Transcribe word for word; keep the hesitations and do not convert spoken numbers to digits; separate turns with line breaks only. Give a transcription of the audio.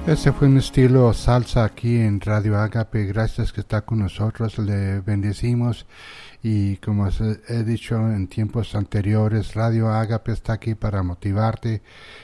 Ese fue un estilo salsa aquí en Radio Agape. Gracias que está con nosotros. Le bendecimos. Y como he dicho en tiempos anteriores, Radio Agape está aquí para motivarte